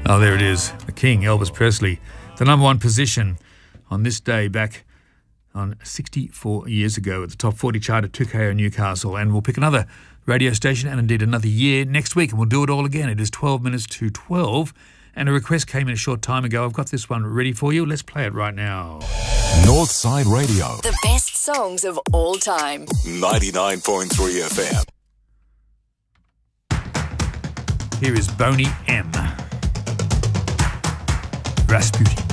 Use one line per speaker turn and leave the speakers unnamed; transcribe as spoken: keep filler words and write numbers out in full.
Oh, there it is. The King, Elvis Presley. The number one position on this day back on sixty-four years ago at the top forty chart at two K O Newcastle. And we'll pick another radio station and indeed another year next week, and we'll do it all again. It is twelve minutes to twelve, and a request came in a short time ago. I've got this one ready for you. Let's play it right now.
Northside Radio.
The best songs of all time.
ninety-nine point three F M.
Here is Boney M. Rasputin.